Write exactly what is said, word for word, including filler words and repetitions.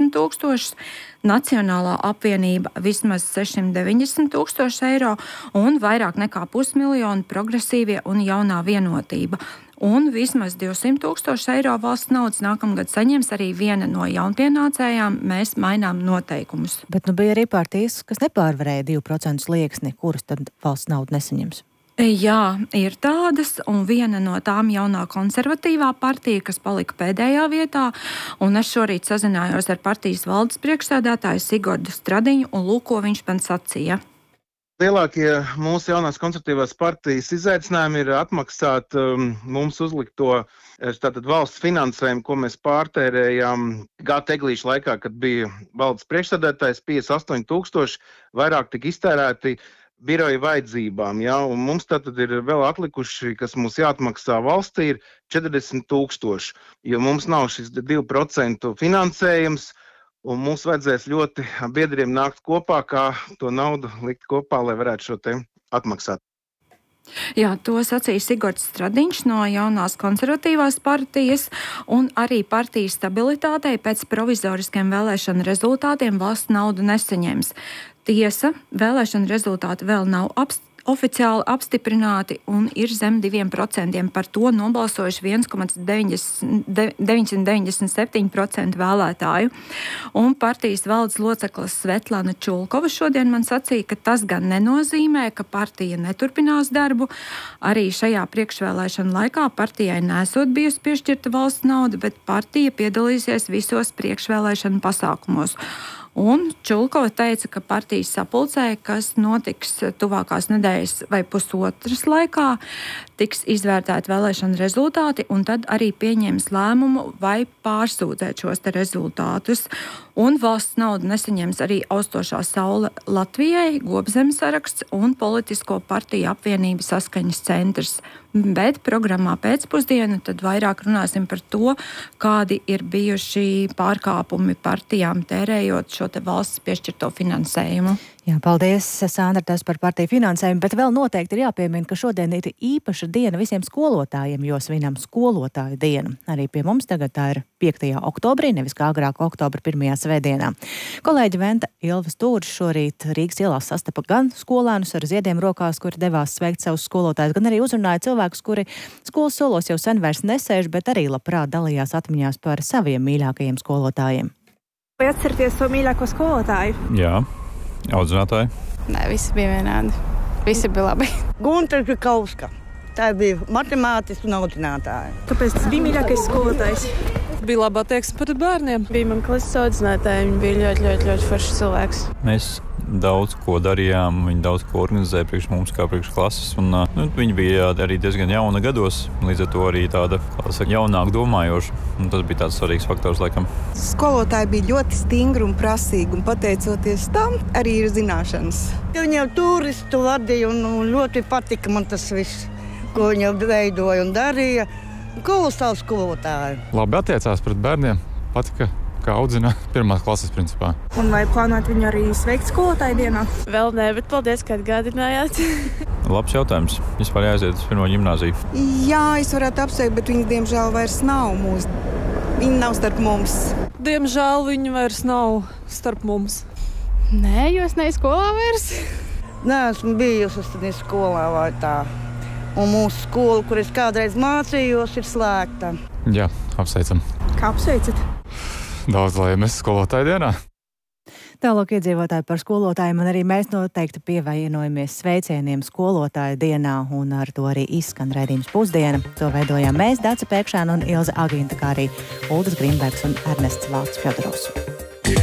septiņdesmit tūkstošus, Nacionālā apvienība vismaz sešsimt deviņdesmit tūkstoši eiro un vairāk nekā pusmiljonu progresīvie un jaunā vienotība. Un vismaz divsimt tūkstoši eiro valsts naudas nākamgad saņems arī viena no jaunpienācējām. Mēs mainām noteikumus. Bet nu bija arī partijas, kas nepārvarēja divu procentu slieksni, kuras tad valsts naudu nesaņems. Jā, ir tādas, un viena no tām jaunā konservatīvā partija, kas palika pēdējā vietā, un es šorīt sazinājos ar partijas valdes priekšsēdētāju Sigordu Stradiņu, un lūk, ko viņš man sacīja. Lielākie mūsu jaunās konservatīvās partijas izaicinājumi ir atmaksāt um, mums uzlikto tātad valsts finansējumu, ko mēs pārtērējām gada eglīšu laikā, kad bija valdes priekšsēdētājs, piecdesmit astoņi tūkstoši, vairāk tika iztērēti biroja vajadzībām, ja, un mums tātad ir vēl atlikuši, kas mums jāatmaksā valstī, ir četrdesmit tūkstoši, jo mums nav šis divu procentu finansējums, un mums vajadzēs ļoti biedriem nākt kopā, kā to naudu likt kopā, lai varētu šo te atmaksāt. Jā, to sacīja Sigords Stradiņš no jaunās konservatīvās partijas, un arī partijas stabilitātei pēc provizoriskiem vēlēšanu rezultātiem valsts naudu nesaņems. Tiesa, vēlēšana rezultāti vēl nav apst oficiāli apstiprināti un ir zem diviem procentiem. Par to nobalsojuši viens komā deviņsimt deviņdesmit septiņi procenti vēlētāju. Un partijas valdes loceklis Svetlana Čulkova šodien man sacīja, ka tas gan nenozīmē, ka partija neturpinās darbu. Arī šajā priekšvēlēšana laikā partijai nesot bijusi piešķirta valsts nauda, bet partija piedalīsies visos priekšvēlēšana pasākumos. Un Čulkova teica, ka partijas sapulcē, kas notiks tuvākās nedēļas vai pusotras laikā, tiks izvērtēti vēlēšana rezultāti, un tad arī pieņems lēmumu vai pārsūdzēt šos te rezultātus. Un valsts naudu nesaņems arī Austošā saule Latvijai, Gobzemes saraksts un Politisko partiju apvienība Saskaņas centrs. Bet programmā pēcpusdienu tad vairāk runāsim par to, kādi ir bijuši pārkāpumi partijām tērējot šo te valsts piešķirto finansējumu. Jā, paldies, Sandra, tas par partiju finansējumu, bet vēl noteikti ir jāpiemina, ka šodien ir īpaša diena visiem skolotājiem, jo svinam skolotāju dienu. Arī pie mums tagad tā ir piektajā oktobrī, nevis kā agrāk oktobra pirmajā svētdienā. Kolēģi Venta Ilves Tūrs šorīt Rīgas ielās sastapa gan skolēnus ar ziediem rokās, kuri devās sveikt savus skolotājus, gan arī uzrunāja cilvēkus, kuri skolas solos jau sen vairs nesēž, bet arī labprāt dalījās atmiņās par saviem mīļākajiem skolotājiem. Vai atcerieties savu mīļāko skolotāju? Jā. Audzinātāji? Nē, visi bija vienādi. Visi bija labi. Gunta Žukauska. Tā bija matemātiska un audzinātāja. Kāpēc tas bija mīļākais skolotājs? Bija labā attieksme pret bērniem. Bija man klases audzinātāji, viņi bija ļoti, ļoti, ļoti foršs cilvēks. Mēs daudz ko darījām, viņi daudz ko organizēja priekš mums kā priekš klases, un nu, viņi bija arī diezgan jauna gados, līdz ar to arī tāda, kā saka, jaunāk domājoša, un tas bija tāds svarīgs faktors, laikam. Skolotāji bija ļoti stingri un prasīgi, un pateicoties tam arī ir zināšanas. Viņi jau turistu vadīja, un ļoti patika man tas viss, ko viņi veidoja un darīja. Kolosāls skolotāji. Labi attiecās pret bērniem, patika, kā audzina pirmās klases principā. Un vai plānojat viņu arī sveikt skolotāju dienā? Vēl nē, bet paldies, ka atgādinājāt. Labs jautājums. Vispār jāaiziet uz pirmo ģimnāziju. Jā, es varētu apsveikt, bet viņi diemžēl vairs nav mūsu. Viņi nav starp mums. Diemžēl viņi vairs nav starp mums. Nē, jo es neesmu skolā vairs. Nē, esmu bijusi uz skolā vai tā. Un mūsu skola, kur es kādreiz mācījos, ir slēgta. Jā, apsveicam. Kā apsveicat? Daudz laimes skolotāju dienā. Tālāk iedzīvotāji par skolotājiem, un arī mēs noteikti pievienojamies sveicieniem skolotāju dienā, un ar to arī izskan raidījums Pusdiena. To veidojām mēs, Dace Pēkšēna un Ilze Agīnta, kā arī Uldis Grimbergs un Ernests Valds Fjodorovs.